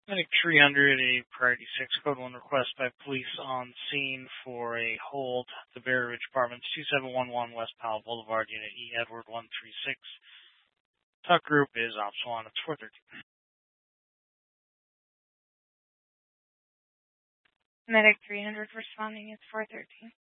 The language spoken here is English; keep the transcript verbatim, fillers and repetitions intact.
Medic three hundred, a priority six code one request by police on scene for a hold. The Berry Ridge Apartments, two seven one one West Powell Boulevard, Unit E, Edward one three six. Tuck Group is Ops one. It's four thirteen. Medic three hundred responding. It's four thirteen.